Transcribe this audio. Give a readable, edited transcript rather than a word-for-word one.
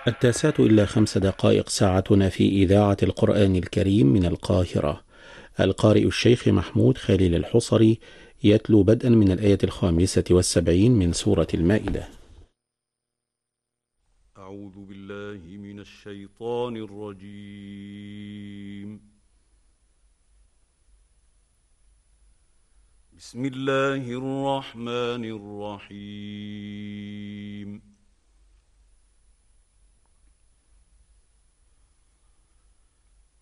9:05 ساعتنا في إذاعة القرآن الكريم من القاهرة. القارئ الشيخ محمود خليل الحصري يتلو بدءا من الآية 75 من سورة المائدة. أعوذ بالله من الشيطان الرجيم. بسم الله الرحمن الرحيم.